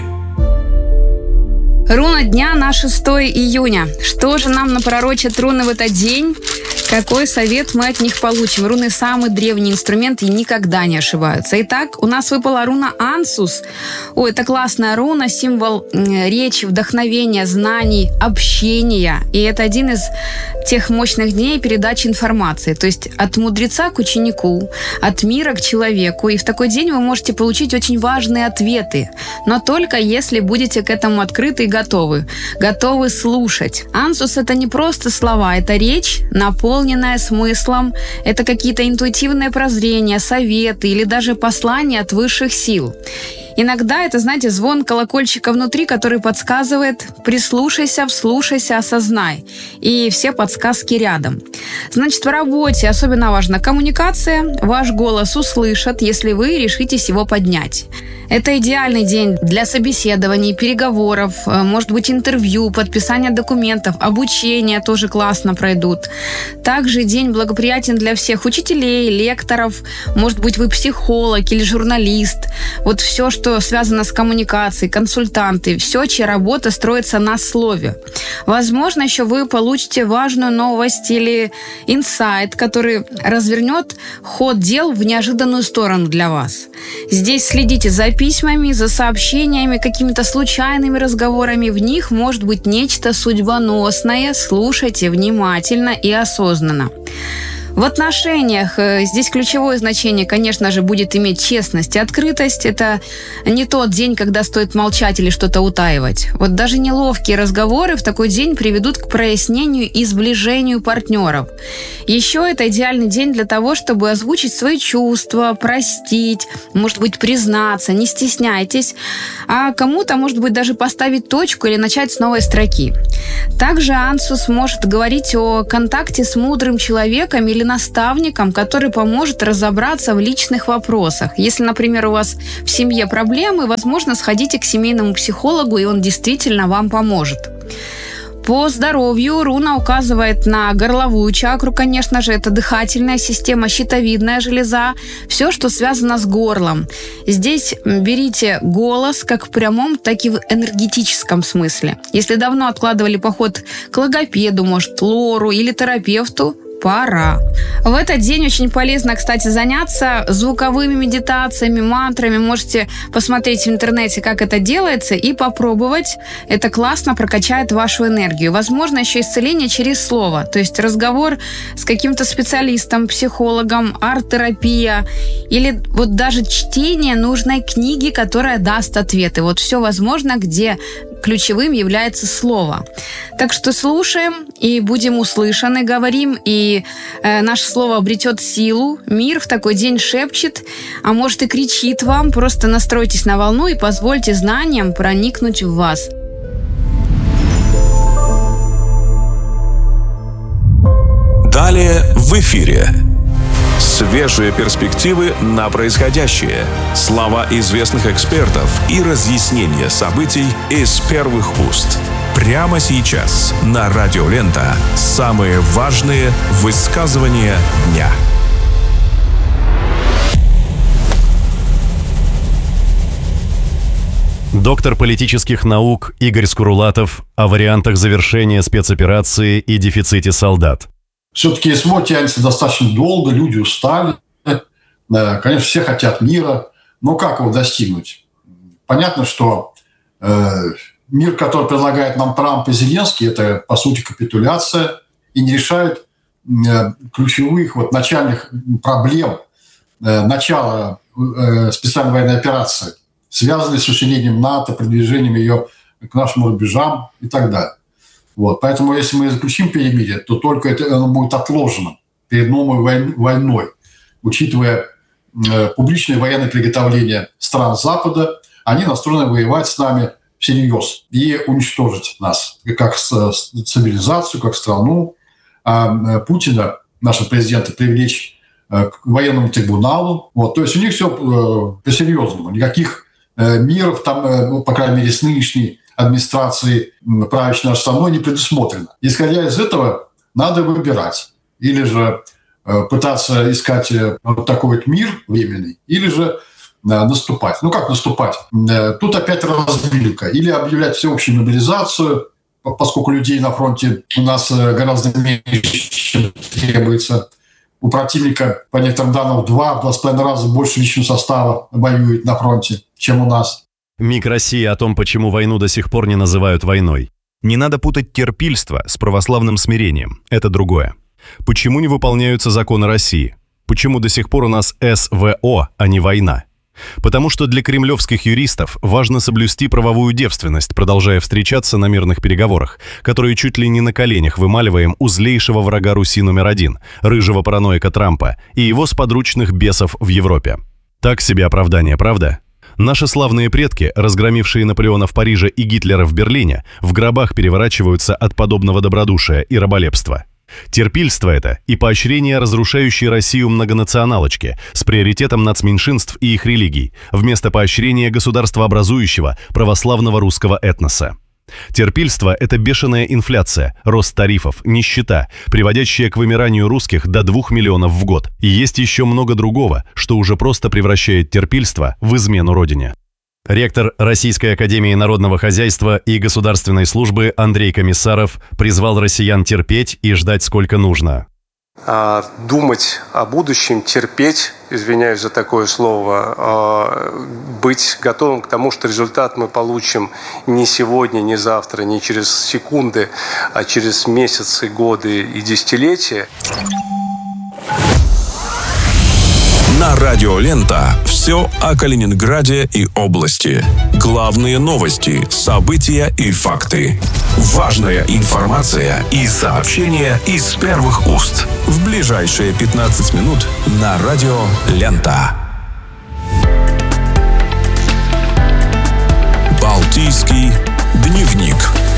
Руна дня на 6 июня. Что же нам напророчат руны в этот день? Какой совет мы от них получим? Руны – самый древний инструмент и никогда не ошибаются. Итак, у нас выпала руна Ансус. Ой, это классная руна, символ речи, вдохновения, знаний, общения. И это один из тех мощных дней передачи информации. То есть от мудреца к ученику, от мира к человеку. И в такой день вы можете получить очень важные ответы. Но только если будете к этому открыты и готовы. Готовы слушать. Ансус – это не просто слова, это речь, наполненная смыслом. Это какие-то интуитивные прозрения, советы или даже послания от высших сил. Иногда это, знаете, звон колокольчика внутри, который подсказывает: прислушайся, вслушайся, осознай. И все подсказки рядом. Значит, в работе особенно важна коммуникация. Ваш голос услышат, если вы решитесь его поднять. Это идеальный день для собеседований, переговоров, может быть, интервью, подписания документов, обучения тоже классно пройдут. Также день благоприятен для всех учителей, лекторов, может быть, вы психолог или журналист. Вот все, что связано с коммуникацией, консультанты, все, чья работа строится на слове. Возможно, еще вы получите важную новость или инсайт, который развернет ход дел в неожиданную сторону для вас. Здесь следите за письмами, за сообщениями, какими-то случайными разговорами. В них может быть нечто судьбоносное. Слушайте внимательно и осознанно. В отношениях здесь ключевое значение, конечно же, будет иметь честность и открытость. Это не тот день, когда стоит молчать или что-то утаивать. Вот даже неловкие разговоры в такой день приведут к прояснению и сближению партнеров. Еще это идеальный день для того, чтобы озвучить свои чувства, простить, может быть, признаться, не стесняйтесь. А кому-то, может быть, даже поставить точку или начать с новой строки. Также Ансус может говорить о контакте с мудрым человеком или наставником, который поможет разобраться в личных вопросах. Если, например, у вас в семье проблемы, возможно, сходите к семейному психологу, и он действительно вам поможет. По здоровью руна указывает на горловую чакру, конечно же, это дыхательная система, щитовидная железа, все, что связано с горлом. Здесь берите голос как в прямом, так и в энергетическом смысле. Если давно откладывали поход к логопеду, может, лору или терапевту, пора. В этот день очень полезно, кстати, заняться звуковыми медитациями, мантрами. Можете посмотреть в интернете, как это делается, и попробовать. Это классно прокачает вашу энергию. Возможно, еще исцеление через слово. То есть разговор с каким-то специалистом, психологом, арт-терапия. Или вот даже чтение нужной книги, которая даст ответы. Вот все возможно, где ключевым является слово. Так что слушаем и будем услышаны, говорим, и наше слово обретет силу. Мир в такой день шепчет, а может и кричит вам. Просто настройтесь на волну и позвольте знаниям проникнуть в вас. Далее в эфире. Свежие перспективы на происходящее, слова известных экспертов и разъяснения событий из первых уст. Прямо сейчас на Радио Лента самые важные высказывания дня. Доктор политических наук Игорь Скурулатов о вариантах завершения спецоперации и дефиците солдат. Все-таки СВО тянется достаточно долго, люди устали. Конечно, все хотят мира. Но как его достигнуть? Понятно, что мир, который предлагает нам Трамп и Зеленский, это, по сути, капитуляция и не решает ключевых начальных проблем начала специальной военной операции, связанные с усилением НАТО, продвижением ее к нашим рубежам и так далее. Поэтому, если мы заключим перемирие, то только оно будет отложено перед новой войной, учитывая публичные военные приготовления стран Запада, они настроены воевать с нами всерьез и уничтожить нас как цивилизацию, как страну. А Путина, нашего президента, привлечь к военному трибуналу. То есть у них все по-серьезному. Никаких миров там, по крайней мере, с нынешней администрации, правящей нашей страной, не предусмотрено. Исходя из этого, надо выбирать. Или же пытаться искать такой мир временный, или же наступать. Как наступать? Тут опять развилка. Или объявлять всеобщую мобилизацию, поскольку людей на фронте у нас гораздо меньше, чем требуется. У противника, по некоторым данным, в 2-2,5 раза больше личного состава воюет на фронте, чем у нас. МИГ России о том, почему войну до сих пор не называют войной. Не надо путать терпильство с православным смирением. Это другое. Почему не выполняются законы России? Почему до сих пор у нас СВО, а не война? Потому что для кремлевских юристов важно соблюсти правовую девственность, продолжая встречаться на мирных переговорах, которые чуть ли не на коленях вымаливаем у злейшего врага Руси номер 1, рыжего параноика Трампа и его сподручных бесов в Европе. Так себе оправдание, правда? Наши славные предки, разгромившие Наполеона в Париже и Гитлера в Берлине, в гробах переворачиваются от подобного добродушия и раболепства. Терпильство это и поощрение разрушающей Россию многонационалочки с приоритетом нацменьшинств и их религий, вместо поощрения государствообразующего православного русского этноса. Терпильство – это бешеная инфляция, рост тарифов, нищета, приводящая к вымиранию русских до 2 миллионов в год. И есть еще много другого, что уже просто превращает терпильство в измену Родине. Ректор Российской академии народного хозяйства и государственной службы Андрей Комиссаров призвал россиян терпеть и ждать сколько нужно. думать о будущем, терпеть, извиняюсь за такое слово, быть готовым к тому, что результат мы получим не сегодня, не завтра, не через секунды, а через месяцы, годы и десятилетия. На Радио Лента все о Калининграде и области. Главные новости, события и факты. Важная информация и сообщения из первых уст. В ближайшие 15 минут на Радио Лента. Балтийский дневник.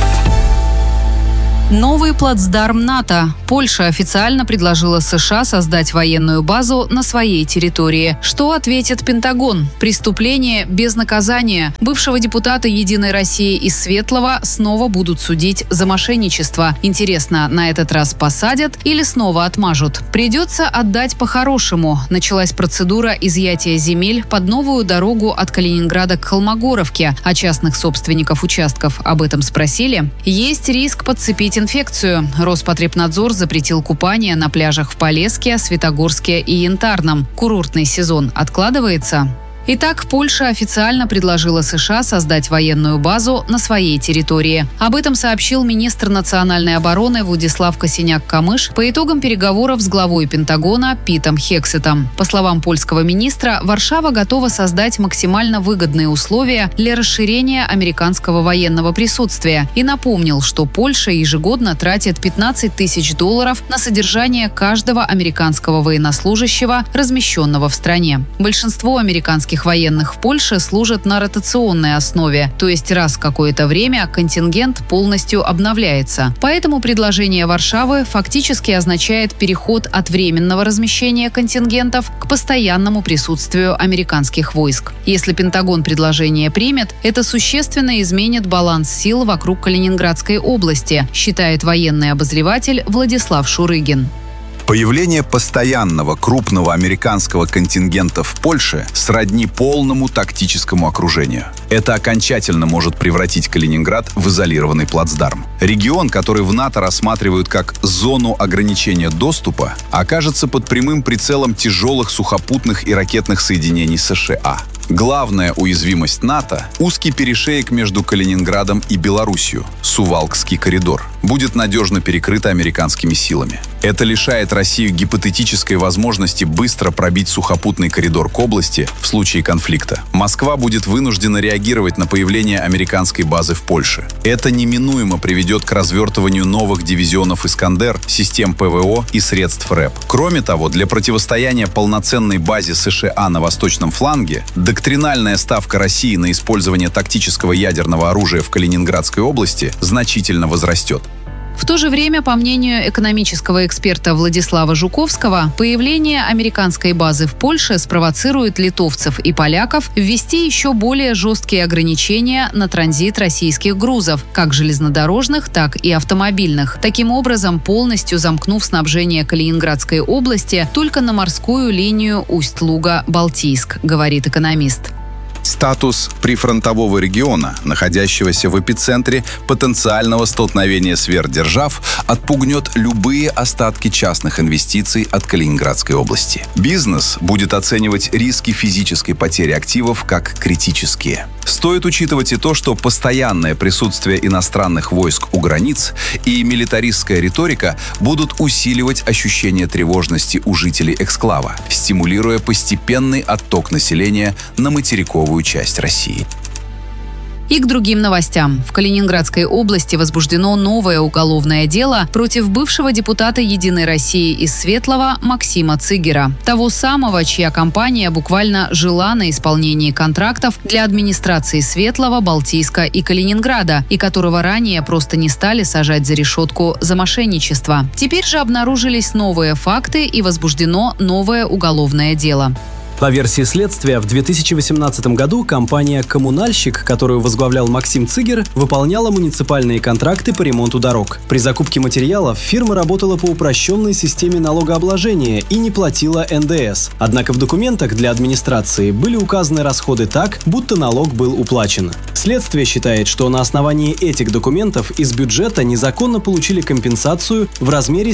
Новый плацдарм НАТО. Польша официально предложила США создать военную базу на своей территории. Что ответит Пентагон? Преступление без наказания. Бывшего депутата «Единой России» из Светлого снова будут судить за мошенничество. Интересно, на этот раз посадят или снова отмажут? Придется отдать по-хорошему. Началась процедура изъятия земель под новую дорогу от Калининграда к Холмогоровке. А частных собственников участков об этом спросили. Есть риск подцепить инфекцию. Роспотребнадзор запретил купание на пляжах в Полеске, Светогорске и Янтарном. Курортный сезон откладывается. Итак, Польша официально предложила США создать военную базу на своей территории. Об этом сообщил министр национальной обороны Владислав Косиняк-Камыш по итогам переговоров с главой Пентагона Питом Хексетом. По словам польского министра, Варшава готова создать максимально выгодные условия для расширения американского военного присутствия и напомнил, что Польша ежегодно тратит $15 тысяч на содержание каждого американского военнослужащего, размещенного в стране. Большинство американских военных в Польше служат на ротационной основе, то есть раз в какое-то время контингент полностью обновляется. Поэтому предложение Варшавы фактически означает переход от временного размещения контингентов к постоянному присутствию американских войск. Если Пентагон предложение примет, это существенно изменит баланс сил вокруг Калининградской области, считает военный обозреватель Владислав Шурыгин. Появление постоянного крупного американского контингента в Польше сродни полному тактическому окружению. Это окончательно может превратить Калининград в изолированный плацдарм. Регион, который в НАТО рассматривают как зону ограничения доступа, окажется под прямым прицелом тяжелых сухопутных и ракетных соединений США. Главная уязвимость НАТО – узкий перешеек между Калининградом и Белоруссией, Сувалкский коридор, будет надежно перекрыт американскими силами. Это лишает Россию гипотетической возможности быстро пробить сухопутный коридор к области в случае конфликта. Москва будет вынуждена реагировать на появление американской базы в Польше. Это неминуемо приведет к развертыванию новых дивизионов «Искандер», систем ПВО и средств РЭП. Кроме того, для противостояния полноценной базе США на восточном фланге доктринальная ставка России на использование тактического ядерного оружия в Калининградской области значительно возрастет. В то же время, по мнению экономического эксперта Владислава Жуковского, появление американской базы в Польше спровоцирует литовцев и поляков ввести еще более жесткие ограничения на транзит российских грузов, как железнодорожных, так и автомобильных. Таким образом, полностью замкнув снабжение Калининградской области только на морскую линию Усть-Луга-Балтийск, говорит экономист. Статус прифронтового региона, находящегося в эпицентре потенциального столкновения сверхдержав, отпугнет любые остатки частных инвестиций от Калининградской области. Бизнес будет оценивать риски физической потери активов как критические. Стоит учитывать и то, что постоянное присутствие иностранных войск у границ и милитаристская риторика будут усиливать ощущение тревожности у жителей эксклава, стимулируя постепенный отток населения на материковую часть России. И к другим новостям. В Калининградской области возбуждено новое уголовное дело против бывшего депутата «Единой России» из Светлого Максима Цигера. Того самого, чья компания буквально жила на исполнении контрактов для администрации Светлого, Балтийска и Калининграда, и которого ранее просто не стали сажать за решетку за мошенничество. Теперь же обнаружились новые факты и возбуждено новое уголовное дело. По версии следствия, в 2018 году компания «Коммунальщик», которую возглавлял Максим Цигер, выполняла муниципальные контракты по ремонту дорог. При закупке материалов фирма работала по упрощенной системе налогообложения и не платила НДС. Однако в документах для администрации были указаны расходы так, будто налог был уплачен. С Следствие считает, что на основании этих документов из бюджета незаконно получили компенсацию в размере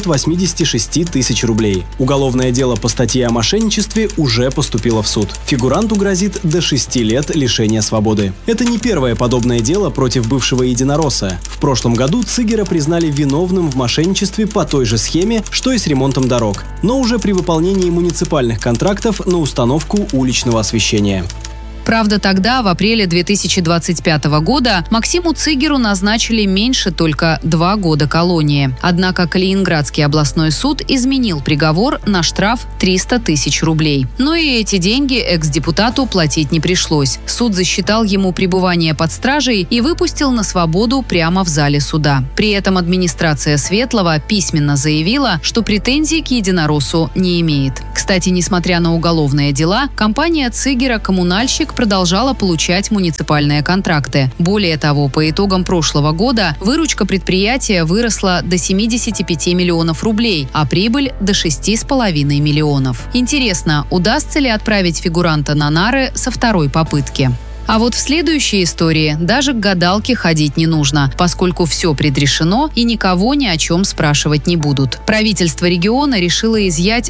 786 тысяч рублей. Уголовное дело по статье о мошенничестве уже поступило в суд. Фигуранту грозит до 6 лет лишения свободы. Это не первое подобное дело против бывшего единоросса. В прошлом году Цигера признали виновным в мошенничестве по той же схеме, что и с ремонтом дорог, но уже при выполнении муниципальных контрактов на установку уличного освещения. Правда, тогда, в апреле 2025 года, Максиму Цигеру назначили меньше только 2 года колонии. Однако Калининградский областной суд изменил приговор на штраф 300 тысяч рублей. Но и эти деньги экс-депутату платить не пришлось. Суд засчитал ему пребывание под стражей и выпустил на свободу прямо в зале суда. При этом администрация Светлого письменно заявила, что претензий к единороссу не имеет. Кстати, несмотря на уголовные дела, компания Цигера «Коммунальщик» продолжала получать муниципальные контракты. Более того, по итогам прошлого года выручка предприятия выросла до 75 миллионов рублей, а прибыль до 6,5 миллионов. Интересно, удастся ли отправить фигуранта на нары со второй попытки? А вот в следующей истории даже к гадалке ходить не нужно, поскольку все предрешено и никого ни о чем спрашивать не будут. Правительство региона решило изъять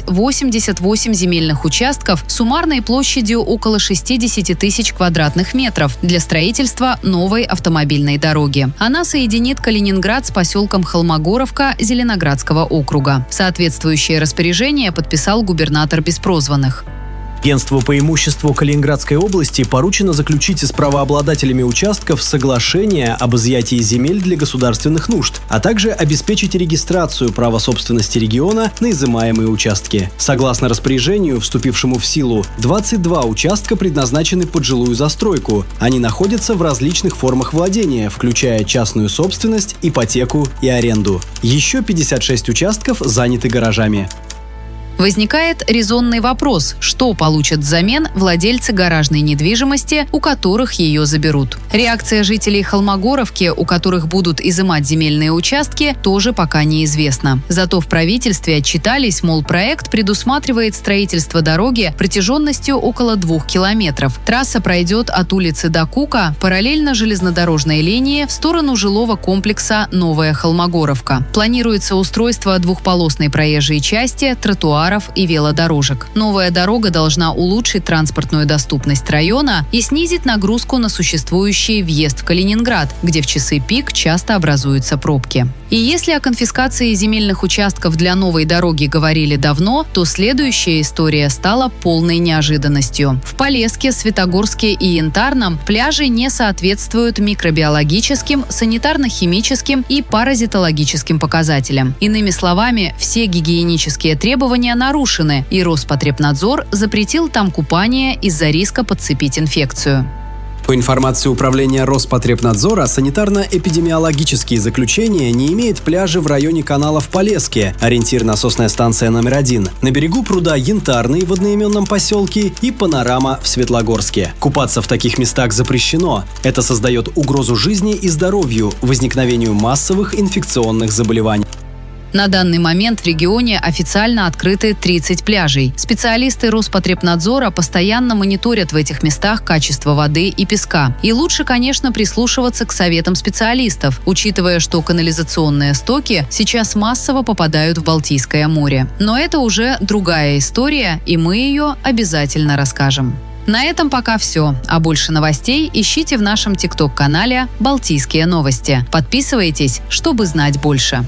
88 земельных участков суммарной площадью около 60 тысяч квадратных метров для строительства новой автомобильной дороги. Она соединит Калининград с поселком Холмогоровка Зеленоградского округа. Соответствующее распоряжение подписал губернатор Беспрозванных. Агентству по имуществу Калининградской области поручено заключить с правообладателями участков соглашение об изъятии земель для государственных нужд, а также обеспечить регистрацию права собственности региона на изымаемые участки. Согласно распоряжению, вступившему в силу, 22 участка предназначены под жилую застройку. Они находятся в различных формах владения, включая частную собственность, ипотеку и аренду. Еще 56 участков заняты гаражами. Возникает резонный вопрос, что получат взамен владельцы гаражной недвижимости, у которых ее заберут. Реакция жителей Холмогоровки, у которых будут изымать земельные участки, тоже пока неизвестна. Зато в правительстве отчитались, мол, проект предусматривает строительство дороги протяженностью около 2 километров. Трасса пройдет от улицы Докука параллельно железнодорожной линии в сторону жилого комплекса «Новая Холмогоровка». Планируется устройство двухполосной проезжей части, тротуара и велодорожек. Новая дорога должна улучшить транспортную доступность района и снизить нагрузку на существующий въезд в Калининград, где в часы пик часто образуются пробки. И если о конфискации земельных участков для новой дороги говорили давно, то следующая история стала полной неожиданностью. В Полеске, Светогорске и Янтарном пляжи не соответствуют микробиологическим, санитарно-химическим и паразитологическим показателям. Иными словами, все гигиенические требования нарушены, и Роспотребнадзор запретил там купание из-за риска подцепить инфекцию. По информации Управления Роспотребнадзора, санитарно-эпидемиологические заключения не имеют пляжи в районе канала в Полеске, ориентир насосная станция номер 1, на берегу пруда Янтарный в одноименном поселке и Панорама в Светлогорске. Купаться в таких местах запрещено. Это создает угрозу жизни и здоровью, возникновению массовых инфекционных заболеваний. На данный момент в регионе официально открыты 30 пляжей. Специалисты Роспотребнадзора постоянно мониторят в этих местах качество воды и песка. И лучше, конечно, прислушиваться к советам специалистов, учитывая, что канализационные стоки сейчас массово попадают в Балтийское море. Но это уже другая история, и мы ее обязательно расскажем. На этом пока все. А больше новостей ищите в нашем ТикТок-канале «Балтийские новости». Подписывайтесь, чтобы знать больше.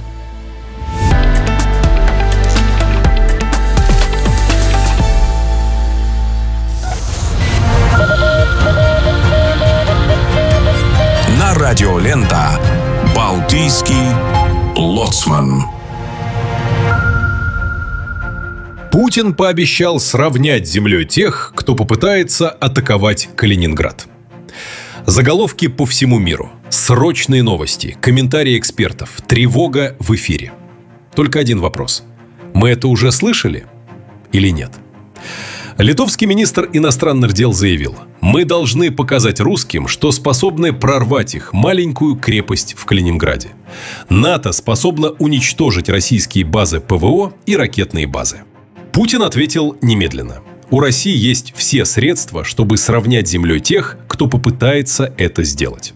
Радио Лента. Балтийский лоцман. Путин пообещал сравнять с землей тех, кто попытается атаковать Калининград. Заголовки по всему миру. Срочные новости, комментарии экспертов, тревога в эфире. Только один вопрос. Мы это уже слышали или нет? Литовский министр иностранных дел заявил: «Мы должны показать русским, что способны прорвать их маленькую крепость в Калининграде. НАТО способно уничтожить российские базы ПВО и ракетные базы». Путин ответил немедленно. У России есть все средства, чтобы сравнять с землей тех, кто попытается это сделать.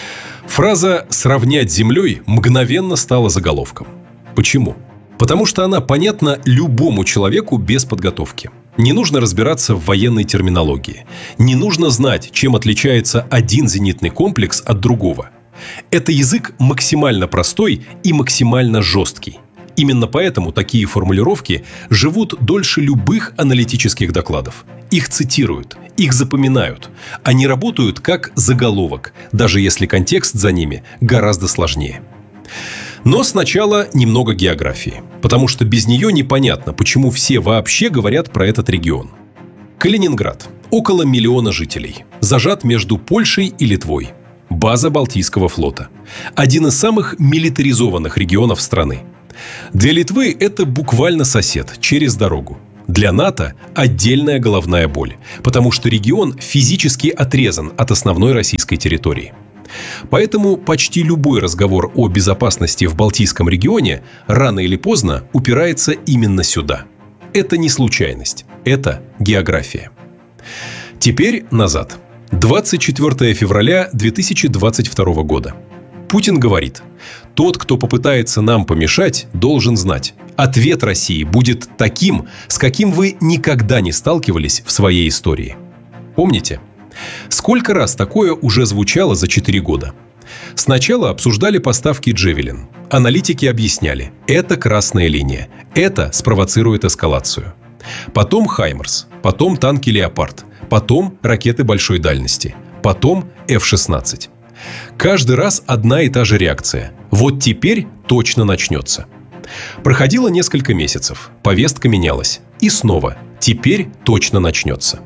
Фраза «сравнять с землей» мгновенно стала заголовком. Почему? Потому что она понятна любому человеку без подготовки. Не нужно разбираться в военной терминологии. Не нужно знать, чем отличается один зенитный комплекс от другого. Это язык максимально простой и максимально жесткий. Именно поэтому такие формулировки живут дольше любых аналитических докладов. Их цитируют, их запоминают. Они работают как заголовок, даже если контекст за ними гораздо сложнее. Но сначала немного географии, потому что без нее непонятно, почему все вообще говорят про этот регион. Калининград. Около 1 миллиона жителей. Зажат между Польшей и Литвой. База Балтийского флота. Один из самых милитаризованных регионов страны. Для Литвы это буквально сосед, через дорогу. Для НАТО отдельная головная боль, потому что регион физически отрезан от основной российской территории. Поэтому почти любой разговор о безопасности в Балтийском регионе рано или поздно упирается именно сюда. Это не случайность, это география. Теперь назад. 24 февраля 2022 года. Путин говорит: тот, кто попытается нам помешать, должен знать, ответ России будет таким, с каким вы никогда не сталкивались в своей истории. Помните? Сколько раз такое уже звучало за 4 года? Сначала обсуждали поставки «Джевелин». Аналитики объясняли – это красная линия, это спровоцирует эскалацию. Потом «Хаймерс», потом танки «Леопард», потом ракеты большой дальности, потом F-16. Каждый раз одна и та же реакция. Вот теперь точно начнется. Проходило несколько месяцев, повестка менялась. И снова, теперь точно начнется.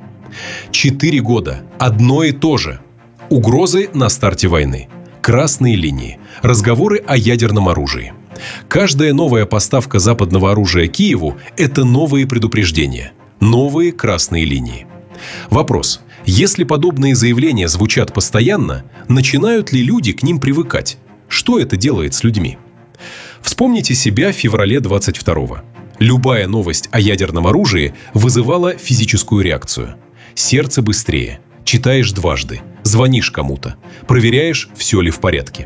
4 года, одно и то же. Угрозы на старте войны, красные линии, разговоры о ядерном оружии. Каждая новая поставка западного оружия Киеву – это новые предупреждения, новые красные линии. Вопрос: если подобные заявления звучат постоянно, начинают ли люди к ним привыкать? Что это делает с людьми? Вспомните себя в феврале 22-го. Любая новость о ядерном оружии вызывала физическую реакцию. Сердце быстрее, читаешь дважды, звонишь кому-то, проверяешь, все ли в порядке.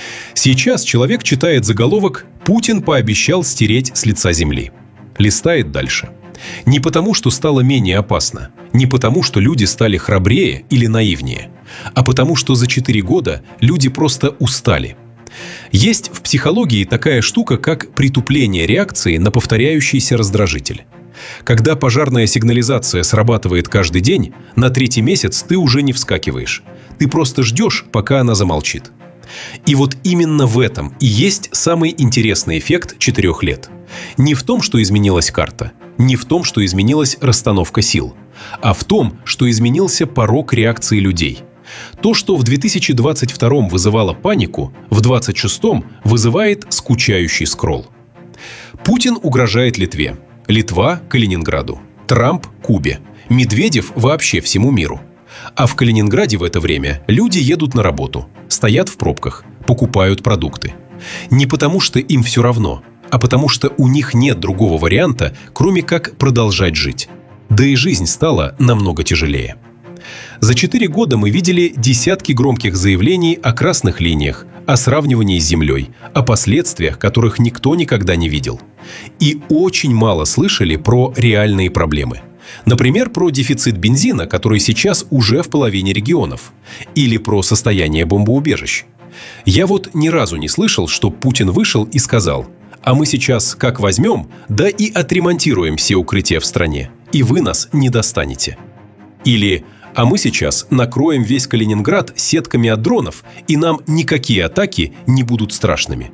Сейчас человек читает заголовок «Путин пообещал стереть с лица земли». Листает дальше. Не потому, что стало менее опасно, не потому, что люди стали храбрее или наивнее, а потому, что за 4 года люди просто устали. Есть в психологии такая штука, как притупление реакции на повторяющийся раздражитель. Когда пожарная сигнализация срабатывает каждый день, на 3-й месяц ты уже не вскакиваешь. Ты просто ждешь, пока она замолчит. И вот именно в этом и есть самый интересный эффект 4 лет. Не в том, что изменилась карта, не в том, что изменилась расстановка сил, а в том, что изменился порог реакции людей. То, что в 2022 вызывало панику, в 2026 вызывает скучающий скролл. Путин угрожает Литве, Литва – Калининграду, Трамп – Кубе, Медведев – вообще всему миру. А в Калининграде в это время люди едут на работу, стоят в пробках, покупают продукты. Не потому, что им все равно, а потому что у них нет другого варианта, кроме как продолжать жить. Да и жизнь стала намного тяжелее. За 4 года мы видели десятки громких заявлений о красных линиях, о сравнивании с землей, о последствиях, которых никто никогда не видел. И очень мало слышали про реальные проблемы. Например, про дефицит бензина, который сейчас уже в половине регионов. Или про состояние бомбоубежищ. Я вот ни разу не слышал, что Путин вышел и сказал: а мы сейчас как возьмем, да и отремонтируем все укрытия в стране, и вы нас не достанете. Или: а мы сейчас накроем весь Калининград сетками от дронов, и нам никакие атаки не будут страшными.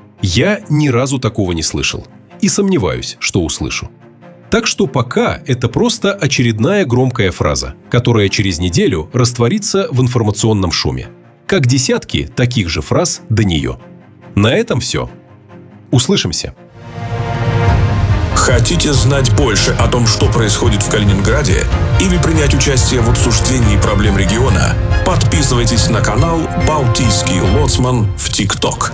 Я ни разу такого не слышал. И сомневаюсь, что услышу. Так что пока это просто очередная громкая фраза, которая через неделю растворится в информационном шуме. Как десятки таких же фраз до нее. На этом все. Услышимся. Хотите знать больше о том, что происходит в Калининграде, или принять участие в обсуждении проблем региона? Подписывайтесь на канал «Балтийский лоцман» в ТикТок.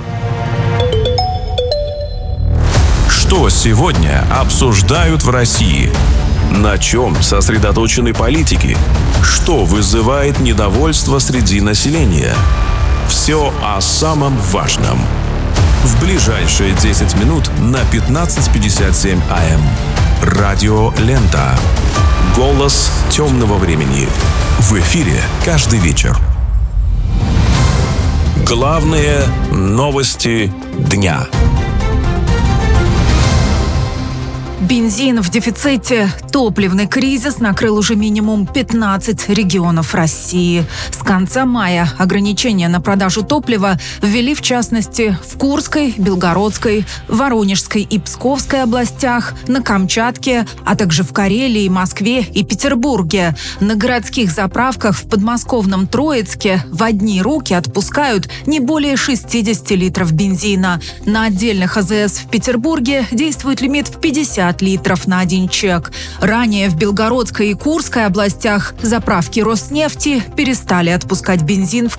Что сегодня обсуждают в России? На чем сосредоточены политики? Что вызывает недовольство среди населения? Все о самом важном. В ближайшие 10 минут на 15:57 АМ. Радио Лента. Голос темного времени. В эфире каждый вечер. Главные новости дня. Бензин в дефиците. Топливный кризис накрыл уже минимум 15 регионов России. С конца мая ограничения на продажу топлива ввели, в частности, в Курской, Белгородской, Воронежской и Псковской областях, на Камчатке, а также в Карелии, Москве и Петербурге. На городских заправках в подмосковном Троицке в одни руки отпускают не более 60 литров бензина. На отдельных АЗС в Петербурге действует лимит в 50 литров на один чек. Ранее в Белгородской и Курской областях заправки Роснефти перестали отпускать бензин в